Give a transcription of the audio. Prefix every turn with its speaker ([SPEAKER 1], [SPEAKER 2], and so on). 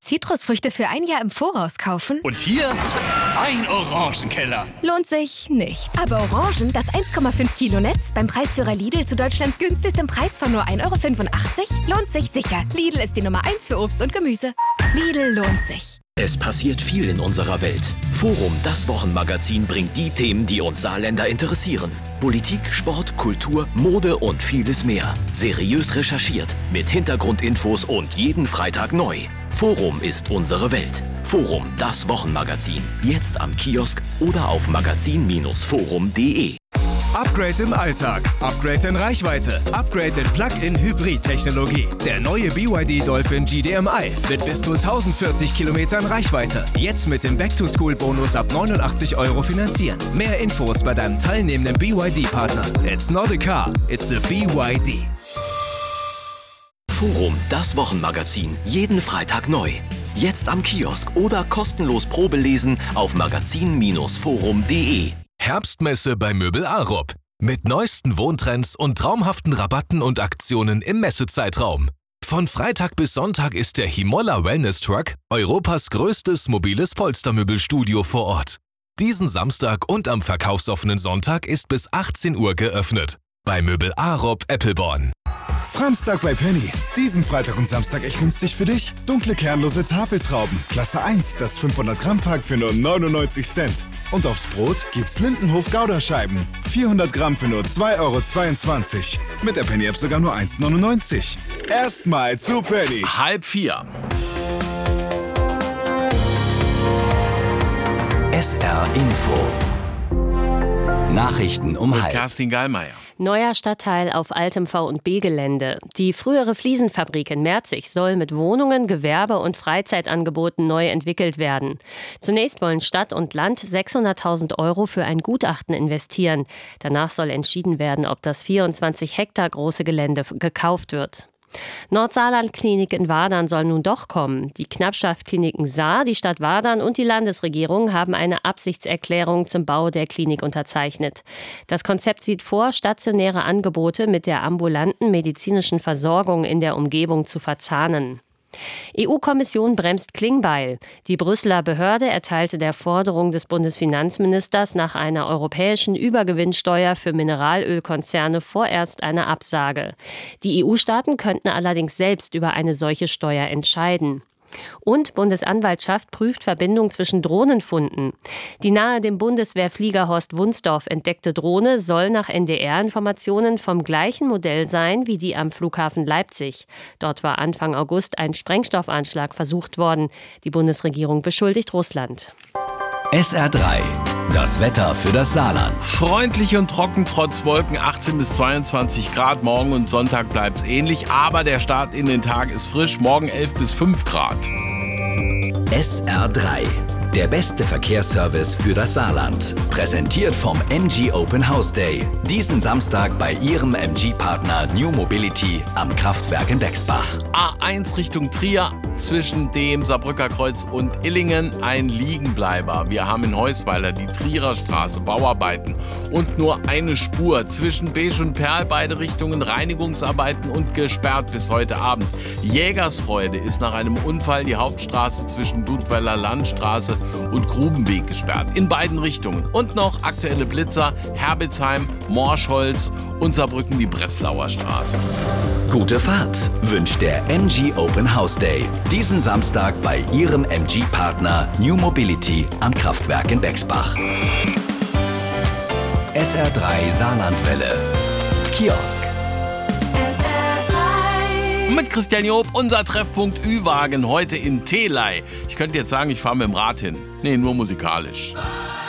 [SPEAKER 1] Zitrusfrüchte für ein Jahr im Voraus kaufen?
[SPEAKER 2] Und hier ein Orangenkeller.
[SPEAKER 1] Lohnt sich nicht. Aber Orangen, das 1,5 Kilo Netz beim Preisführer Lidl zu Deutschlands günstigstem Preis von nur 1,85 € lohnt sich sicher. Lidl ist die Nummer 1 für Obst und Gemüse. Lidl lohnt sich.
[SPEAKER 3] Es passiert viel in unserer Welt. Forum, das Wochenmagazin, bringt die Themen, die uns Saarländer interessieren. Politik, Sport, Kultur, Mode und vieles mehr. Seriös recherchiert, mit Hintergrundinfos und jeden Freitag neu. Forum ist unsere Welt. Forum, das Wochenmagazin. Jetzt am Kiosk oder auf magazin-forum.de.
[SPEAKER 4] Upgrade im Alltag, Upgrade in Reichweite, Upgrade in Plug-in-Hybrid-Technologie. Der neue BYD Dolphin GDMI mit bis zu 1040 Kilometern Reichweite. Jetzt mit dem Back-to-School-Bonus ab 89 € finanzieren. Mehr Infos bei deinem teilnehmenden BYD-Partner. It's not a car, it's a BYD.
[SPEAKER 3] Forum, das Wochenmagazin. Jeden Freitag neu. Jetzt am Kiosk oder kostenlos Probelesen auf magazin-forum.de.
[SPEAKER 5] Herbstmesse bei Möbel Arup. Mit neuesten Wohntrends und traumhaften Rabatten und Aktionen im Messezeitraum. Von Freitag bis Sonntag ist der Himolla Wellness Truck Europas größtes mobiles Polstermöbelstudio vor Ort. Diesen Samstag und am verkaufsoffenen Sonntag ist bis 18 Uhr geöffnet. Bei Möbel Arup Eppelborn.
[SPEAKER 6] Framstag bei Penny. Diesen Freitag und Samstag echt günstig für dich. Dunkle kernlose Tafeltrauben. Klasse 1, das 500 Gramm Pack für nur 99 Cent. Und aufs Brot gibt's Lindenhof Gouda-Scheiben. 400 Gramm für nur 2,22 €. Mit der Penny-App sogar nur 1,99 €. Erstmal zu Penny.
[SPEAKER 2] 3:30.
[SPEAKER 7] SR Info. Nachrichten um
[SPEAKER 2] Mit
[SPEAKER 7] halb.
[SPEAKER 2] Kerstin Gallmeier.
[SPEAKER 8] Neuer Stadtteil auf altem V&B-Gelände. Die frühere Fliesenfabrik in Merzig soll mit Wohnungen, Gewerbe- und Freizeitangeboten neu entwickelt werden. Zunächst wollen Stadt und Land 600.000 € für ein Gutachten investieren. Danach soll entschieden werden, ob das 24 Hektar große Gelände gekauft wird. Nordsaarland-Klinik in Wadern soll nun doch kommen. Die Knappschaft-Kliniken Saar, die Stadt Wadern und die Landesregierung haben eine Absichtserklärung zum Bau der Klinik unterzeichnet. Das Konzept sieht vor, stationäre Angebote mit der ambulanten medizinischen Versorgung in der Umgebung zu verzahnen. EU-Kommission bremst Klingbeil. Die Brüsseler Behörde erteilte der Forderung des Bundesfinanzministers nach einer europäischen Übergewinnsteuer für Mineralölkonzerne vorerst eine Absage. Die EU-Staaten könnten allerdings selbst über eine solche Steuer entscheiden. Und Bundesanwaltschaft prüft Verbindung zwischen Drohnenfunden. Die nahe dem Bundeswehrflieger Horst Wunsdorf entdeckte Drohne soll nach NDR-Informationen vom gleichen Modell sein wie die am Flughafen Leipzig. Dort war Anfang August ein Sprengstoffanschlag versucht worden. Die Bundesregierung beschuldigt Russland.
[SPEAKER 7] SR3. Das Wetter für das Saarland.
[SPEAKER 2] Freundlich und trocken trotz Wolken, 18 bis 22 Grad. Morgen und Sonntag bleibt es ähnlich, aber der Start in den Tag ist frisch. Morgen 11 bis 5 Grad.
[SPEAKER 7] SR3. Der beste Verkehrsservice für das Saarland. Präsentiert vom MG Open House Day. Diesen Samstag bei Ihrem MG-Partner New Mobility am Kraftwerk in Bexbach.
[SPEAKER 2] A1 Richtung Trier, zwischen dem Saarbrücker Kreuz und Illingen ein Liegenbleiber. Wir haben in Heusweiler die Trierer Straße, Bauarbeiten und nur eine Spur zwischen Besch und Perl, beide Richtungen Reinigungsarbeiten und gesperrt bis heute Abend. Jägersfreude ist nach einem Unfall die Hauptstraße zwischen Budweiler Landstraße und Grubenweg gesperrt, in beiden Richtungen. Und noch aktuelle Blitzer, Herbitzheim, Morschholz und Saarbrücken die Breslauer Straße.
[SPEAKER 7] Gute Fahrt wünscht der MG Open House Day. Diesen Samstag bei Ihrem MG-Partner New Mobility am Kraftwerk in Bexbach. SR3 Saarlandwelle. Kiosk.
[SPEAKER 2] Mit Christian Job, unser Treffpunkt Ü-Wagen heute in Theley. Ich könnte jetzt sagen, ich fahre mit dem Rad hin. Nee, nur musikalisch.